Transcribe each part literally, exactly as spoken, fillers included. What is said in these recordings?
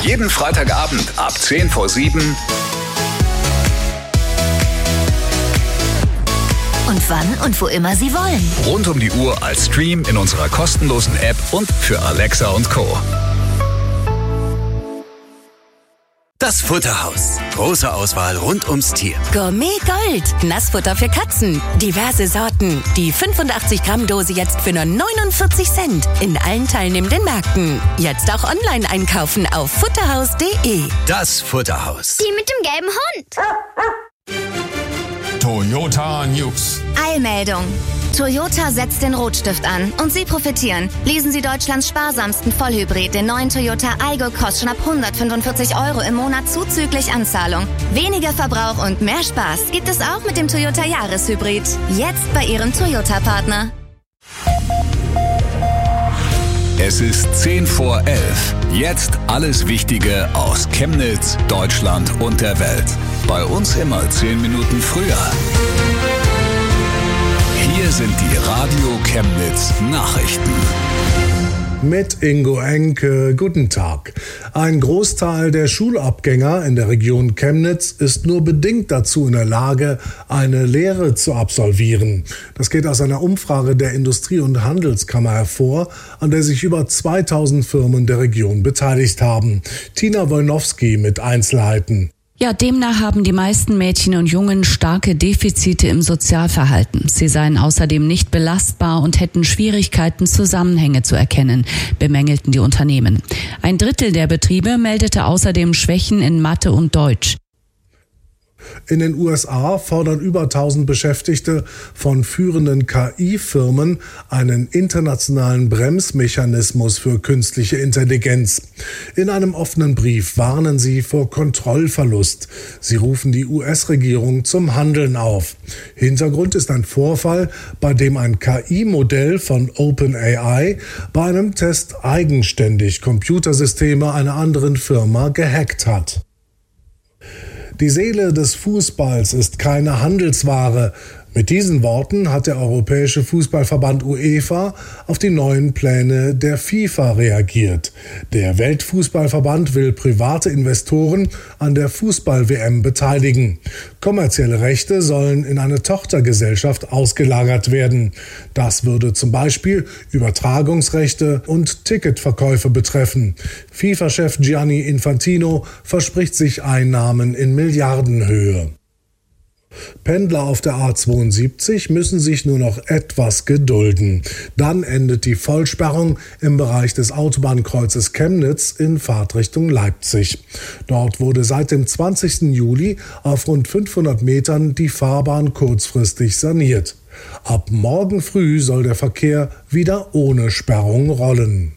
Jeden Freitagabend ab zehn vor sieben. Und wann und wo immer Sie wollen. Rund um die Uhr als Stream in unserer kostenlosen App und für Alexa und Co. Das Futterhaus. Große Auswahl rund ums Tier. Gourmet Gold. Nassfutter für Katzen. Diverse Sorten. Die fünfundachtzig Gramm Dose jetzt für nur neunundvierzig Cent. In allen teilnehmenden Märkten. Jetzt auch online einkaufen auf futterhaus punkt de. Das Futterhaus. Die mit dem gelben Hund. Toyota News. Eilmeldung. Toyota setzt den Rotstift an und Sie profitieren. Lesen Sie Deutschlands sparsamsten Vollhybrid, den neuen Toyota Aygo, kostet schon ab hundertfünfundvierzig Euro im Monat zuzüglich Anzahlung. Weniger Verbrauch und mehr Spaß gibt es auch mit dem Toyota Jahreshybrid. Jetzt bei Ihrem Toyota-Partner. Es ist zehn vor elf. Jetzt alles Wichtige aus Chemnitz, Deutschland und der Welt. Bei uns immer zehn Minuten früher. Hier sind die Radio Chemnitz Nachrichten. Mit Ingo Enke, guten Tag. Ein Großteil der Schulabgänger in der Region Chemnitz ist nur bedingt dazu in der Lage, eine Lehre zu absolvieren. Das geht aus einer Umfrage der Industrie- und Handelskammer hervor, an der sich über zweitausend Firmen der Region beteiligt haben. Tina Wolnowski mit Einzelheiten. Ja, demnach haben die meisten Mädchen und Jungen starke Defizite im Sozialverhalten. Sie seien außerdem nicht belastbar und hätten Schwierigkeiten, Zusammenhänge zu erkennen, bemängelten die Unternehmen. Ein Drittel der Betriebe meldete außerdem Schwächen in Mathe und Deutsch. In den U S A fordern über tausend Beschäftigte von führenden K I-Firmen einen internationalen Bremsmechanismus für künstliche Intelligenz. In einem offenen Brief warnen sie vor Kontrollverlust. Sie rufen die U S-Regierung zum Handeln auf. Hintergrund ist ein Vorfall, bei dem ein K I-Modell von OpenAI bei einem Test eigenständig Computersysteme einer anderen Firma gehackt hat. Die Seele des Fußballs ist keine Handelsware. Mit diesen Worten hat der Europäische Fußballverband UEFA auf die neuen Pläne der FIFA reagiert. Der Weltfußballverband will private Investoren an der Fußball-W M beteiligen. Kommerzielle Rechte sollen in eine Tochtergesellschaft ausgelagert werden. Das würde zum Beispiel Übertragungsrechte und Ticketverkäufe betreffen. FIFA-Chef Gianni Infantino verspricht sich Einnahmen in Milliardenhöhe. Pendler auf der A zweiundsiebzig müssen sich nur noch etwas gedulden. Dann endet die Vollsperrung im Bereich des Autobahnkreuzes Chemnitz in Fahrtrichtung Leipzig. Dort wurde seit dem zwanzigsten Juli auf rund fünfhundert Metern die Fahrbahn kurzfristig saniert. Ab morgen früh soll der Verkehr wieder ohne Sperrung rollen.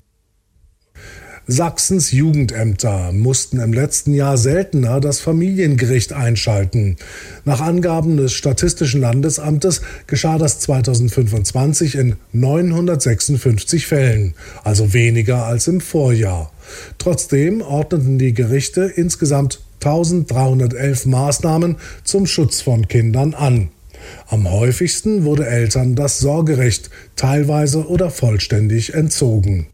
Sachsens Jugendämter mussten im letzten Jahr seltener das Familiengericht einschalten. Nach Angaben des Statistischen Landesamtes geschah das zweitausendfünfundzwanzig in neunhundertsechsundfünfzig Fällen, also weniger als im Vorjahr. Trotzdem ordneten die Gerichte insgesamt eintausenddreihundertelf Maßnahmen zum Schutz von Kindern an. Am häufigsten wurde Eltern das Sorgerecht teilweise oder vollständig entzogen.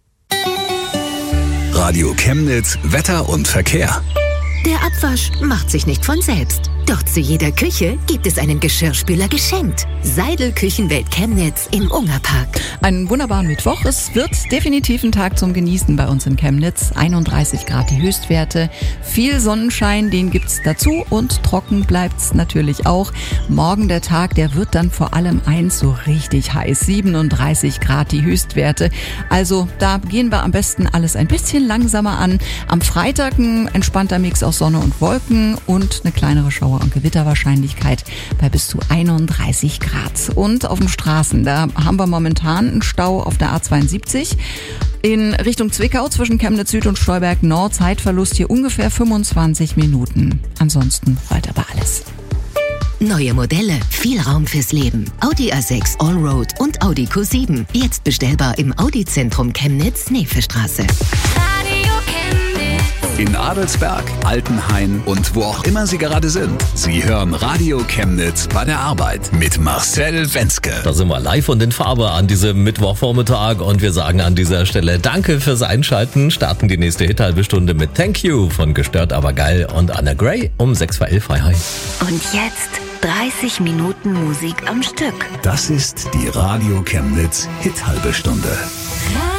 Radio Chemnitz, Wetter und Verkehr. Der Abwasch macht sich nicht von selbst. Doch zu jeder Küche gibt es einen Geschirrspüler geschenkt. Seidel Küchenwelt Chemnitz im Ungerpark. Einen wunderbaren Mittwoch. Es wird definitiv ein Tag zum Genießen bei uns in Chemnitz. einunddreißig Grad die Höchstwerte. Viel Sonnenschein, den gibt's dazu. Und trocken bleibt's natürlich auch. Morgen der Tag, der wird dann vor allem eins so richtig heiß. siebenunddreißig Grad die Höchstwerte. Also da gehen wir am besten alles ein bisschen langsamer an. Am Freitag ein entspannter Mix aus Sonne und Wolken und eine kleinere Schauer- und Gewitterwahrscheinlichkeit bei bis zu einunddreißig Grad. Und auf den Straßen, da haben wir momentan einen Stau auf der A zweiundsiebzig. In Richtung Zwickau zwischen Chemnitz Süd und Stolberg Nord, Zeitverlust hier ungefähr fünfundzwanzig Minuten. Ansonsten rollt aber alles. Neue Modelle, viel Raum fürs Leben. Audi A sechs Allroad und Audi Q sieben. Jetzt bestellbar im Audi-Zentrum Chemnitz, Nevestraße. Radio Chemnitz. In Adelsberg, Altenhain und wo auch immer Sie gerade sind. Sie hören Radio Chemnitz bei der Arbeit mit Marcel Wenzke. Da sind wir live und in Farbe an diesem Mittwochvormittag und wir sagen an dieser Stelle Danke fürs Einschalten. Starten die nächste Hit-halbe Stunde mit Thank You von Gestört aber geil und Anna Gray um sechs vor elf. Hi, hi. Und jetzt dreißig Minuten Musik am Stück. Das ist die Radio Chemnitz Hit-halbe Stunde.